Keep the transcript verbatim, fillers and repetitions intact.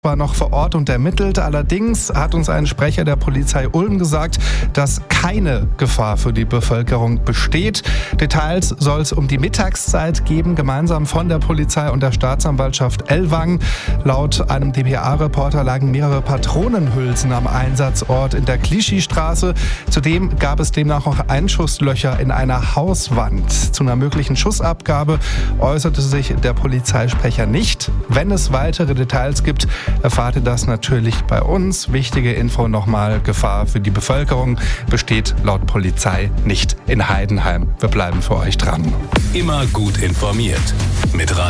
war noch vor Ort und ermittelt. Allerdings hat uns ein Sprecher der Polizei Ulm gesagt, dass keine Gefahr für die Bevölkerung besteht. Details soll es um die Mittagszeit geben, gemeinsam von der Polizei und der Staatsanwaltschaft Ellwangen. Laut einem D P A-Reporter lagen mehrere Patronenhülsen am Einsatzort in der Clichy-Straße. Zudem gab es demnach auch Einschusslöcher in einer Hauswand. Zu einer möglichen Schussabgabe äußerte sich der Polizeisprecher nicht. Wenn es weitere Details gibt, erfahrt ihr das natürlich bei uns. Wichtige Info nochmal: Gefahr für die Bevölkerung besteht laut Polizei nicht in Heidenheim. Wir bleiben für euch dran. Immer gut informiert mit